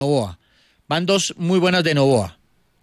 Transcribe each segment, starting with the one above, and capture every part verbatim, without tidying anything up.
Novoa. Van dos muy buenas de Novoa.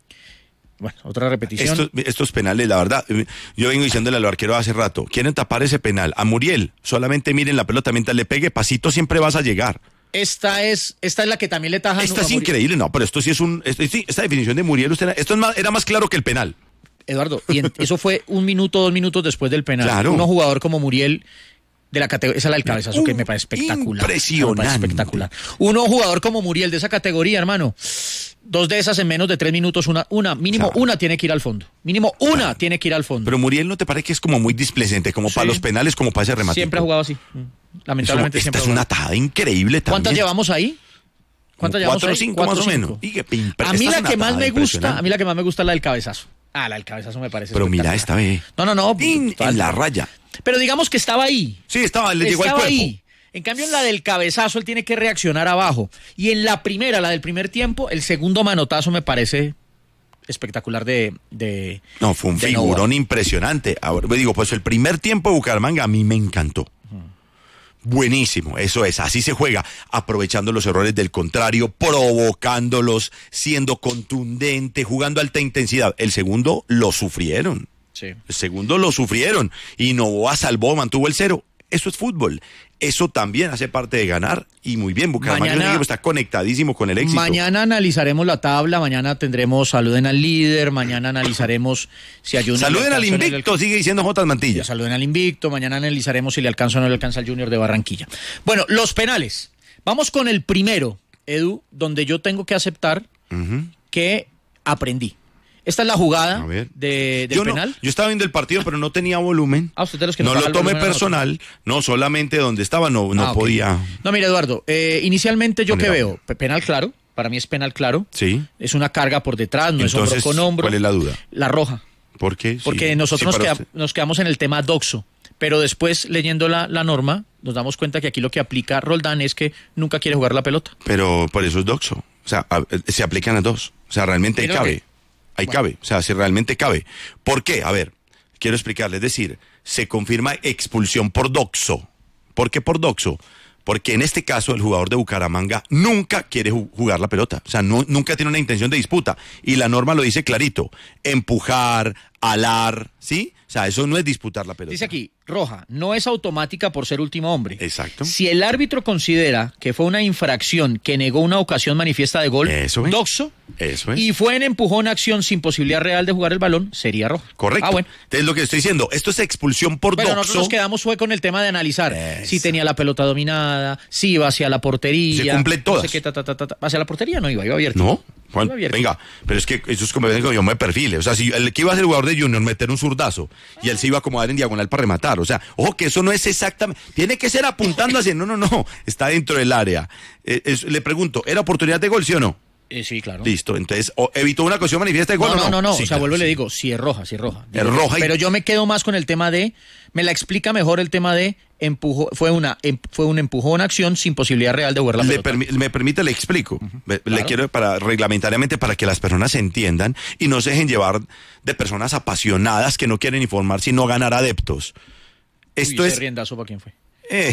Bueno, otra repetición. Estos, estos penales, la verdad, yo vengo diciéndole a los arqueros hace rato, quieren tapar ese penal. A Muriel, solamente miren la pelota, mientras le pegue pasito siempre vas a llegar. Esta es esta es la que también le taja. Esta es increíble, no, pero esto sí es un... Esto, sí, esta definición de Muriel, usted, esto es más, era más claro que el penal. Eduardo, y en, eso fue un minuto, dos minutos después del penal. Claro. Uno jugador como Muriel... de la categoría, esa es la del cabezazo, uh, que me parece espectacular. Impresionante. Me parece espectacular. Uno jugador como Muriel de esa categoría, hermano, dos de esas en menos de tres minutos, una, una mínimo claro. una tiene que ir al fondo. Mínimo una claro. tiene que ir al fondo. Pero Muriel, ¿no te parece que es como muy displecente, como sí. para los penales, como para ese remate? Siempre ha jugado así. Lamentablemente Eso, siempre esta es una tajada increíble también. ¿Cuántas llevamos ahí? ¿Cuántas llevamos cuatro ahí? o cinco más o menos. Y que, a mí la que más me gusta, a mí la que más me gusta es la del cabezazo. Ah, la del cabezazo me parece. Pero mira esta vez. No, no, no. En, en la raya. Pero digamos que estaba ahí. Sí, estaba, le llegó al cuerpo. Ahí. En cambio, en la del cabezazo, él tiene que reaccionar abajo. Y en la primera, la del primer tiempo, el segundo manotazo me parece espectacular de... de no, fue un figurón Novoa. Impresionante. Ahora, digo, pues el primer tiempo de Bucaramanga a mí me encantó. Uh-huh. Buenísimo, eso es, así se juega, aprovechando los errores del contrario, provocándolos, siendo contundente, jugando a alta intensidad. El segundo lo sufrieron. Sí. El segundo lo sufrieron y Novoa salvó, mantuvo el cero. Eso es fútbol. Eso también hace parte de ganar y muy bien. Bucaramanga mañana, está conectadísimo con el éxito. Mañana analizaremos la tabla, mañana tendremos saluden al líder, mañana analizaremos si a Junior... Saluden al invicto, el... sigue diciendo J. Mantilla. Saluden al invicto, mañana analizaremos si le alcanza o no le alcanza al Junior de Barranquilla. Bueno, los penales. Vamos con el primero, Edu, donde yo tengo que aceptar uh-huh. que aprendí. Esta es la jugada de, del yo penal. No, yo estaba viendo el partido, pero no tenía volumen. Ah, usted de los que no lo tomé personal, no solamente donde estaba, no, no ah, okay. podía. No, mire, Eduardo, eh, inicialmente yo que veo, penal claro, para mí es penal claro. Sí. Es una carga por detrás, no Entonces, es hombro con hombro. ¿cuál es la duda? La roja. ¿Por qué? Porque sí. nosotros sí, nos, queda, nos quedamos en el tema doxo, pero después leyendo la, la norma nos damos cuenta que aquí lo que aplica Roldán es que nunca quiere jugar la pelota. Pero por eso es doxo, o sea, a, se aplican a dos, o sea, realmente ahí cabe. Que... Ahí bueno. cabe, o sea, si realmente cabe. ¿Por qué? A ver, quiero explicarle, es decir, se confirma expulsión por doxo. ¿Por qué por doxo? Porque en este caso el jugador de Bucaramanga nunca quiere jugar la pelota, o sea, no, nunca tiene una intención de disputa. Y la norma lo dice clarito, empujar, alar, ¿sí? O sea, eso no es disputar la pelota. Dice aquí, roja, no es automática por ser último hombre. Exacto. Si el árbitro considera que fue una infracción que negó una ocasión manifiesta de gol, eso es. doxo, eso es. y fue en empujón acción sin posibilidad real de jugar el balón, sería roja. Correcto. Ah, bueno. Es lo que estoy diciendo. Esto es expulsión por bueno, doxo. Nosotros nos quedamos fue con el tema de analizar eso. Si tenía la pelota dominada, si iba hacia la portería. Se cumple todas. No sé qué, ta, ta, ta, ta. Hacia la portería no iba, iba abierto. No. Juan, venga, pero es que eso es como yo me perfile. O sea, si el que iba a ser el jugador de Junior meter un zurdazo y él se iba a acomodar en diagonal para rematar. O sea, ojo que eso no es exactamente. Tiene que ser apuntando hacia. No, no, no. Está dentro del área. Eh, es, le pregunto, ¿era oportunidad de gol, sí o no? Eh, sí, claro. Listo, entonces, o ¿evitó una ocasión manifiesta de gol no, o no? No, no, no, sí, o sea, claro, vuelvo y sí. le digo, si es roja, si es roja. Es roja. Pero y... yo me quedo más con el tema de, me la explica mejor el tema de empujó, fue una em, fue un empujón acción sin posibilidad real de jugar la le pelota. Permi- me permite, le explico. Uh-huh, le claro. quiero para reglamentariamente para que las personas se entiendan y no se dejen llevar de personas apasionadas que no quieren informar sino ganar adeptos. Esto Uy, es... ¿ese riendazo para quién fue? Eh,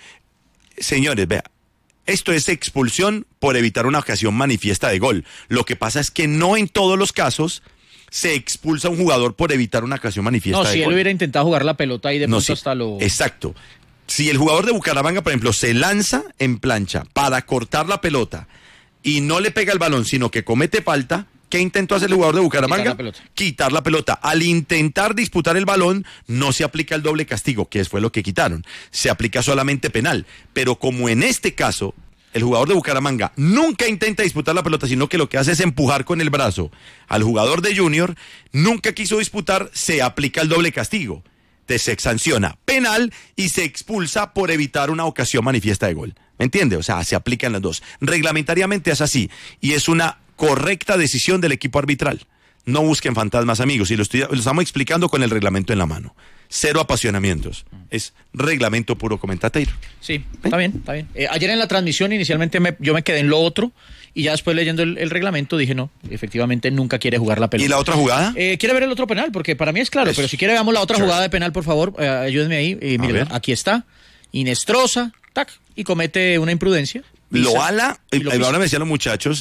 señores, vea. Esto es expulsión por evitar una ocasión manifiesta de gol. Lo que pasa es que no en todos los casos se expulsa a un jugador por evitar una ocasión manifiesta no, de si gol. No, si él hubiera intentado jugar la pelota y de no, pronto sí, hasta lo... Exacto. Si el jugador de Bucaramanga, por ejemplo, se lanza en plancha para cortar la pelota y no le pega el balón, sino que comete falta, ¿qué intentó hacer el jugador de Bucaramanga? Quitar la pelota. Quitar la pelota. Al intentar disputar el balón, no se aplica el doble castigo, que fue lo que quitaron. Se aplica solamente penal. Pero como en este caso, el jugador de Bucaramanga nunca intenta disputar la pelota, sino que lo que hace es empujar con el brazo al jugador de Junior, nunca quiso disputar, se aplica el doble castigo. Te se sanciona penal y se expulsa por evitar una ocasión manifiesta de gol. ¿Me entiende? O sea, se aplican las dos. Reglamentariamente es así y es una correcta decisión del equipo arbitral. No busquen fantasmas, amigos, y lo, estoy, lo estamos explicando con el reglamento en la mano. Cero apasionamientos. Es reglamento puro, comentateiro. Sí, ¿Eh? está bien, está bien. Eh, ayer en la transmisión inicialmente me, yo me quedé en lo otro y ya después leyendo el, el reglamento dije no, efectivamente nunca quiere jugar la pelota. ¿Y la otra jugada? Eh, quiere ver el otro penal, porque para mí es claro, Eso. pero si quiere veamos la otra sure. jugada de penal, por favor, eh, ayúdenme ahí. Eh, mire, aquí está, Inestrosa, tac, y comete una imprudencia. lo ala, y lo ahora pisa. me decían los muchachos,